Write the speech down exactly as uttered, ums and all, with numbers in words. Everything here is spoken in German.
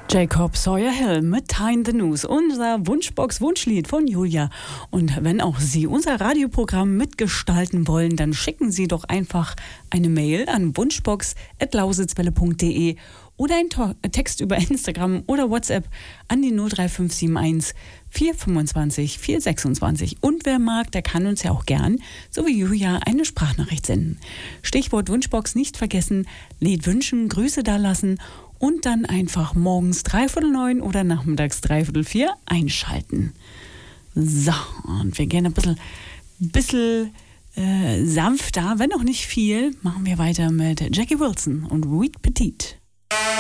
Jacob Sawyer Hill mit Tie in the News, unser Wunschbox-Wunschlied von Julia. Und wenn auch Sie unser Radioprogramm mitgestalten wollen, dann schicken Sie doch einfach eine Mail an wunschbox at lausitzwelle punkt de oder einen To- Text über Instagram oder WhatsApp an die null drei fünf sieben eins vier fünfundzwanzig vier sechsundzwanzig. Und wer mag, der kann uns ja auch gern, so wie Julia, eine Sprachnachricht senden. Stichwort Wunschbox nicht vergessen, Lied wünschen, Grüße dalassen und dann einfach morgens dreiviertel neun oder nachmittags dreiviertel vier einschalten. So, und wir gehen ein bisschen, bisschen äh, sanfter, wenn auch nicht viel, machen wir weiter mit Jackie Wilson und Reed Petit.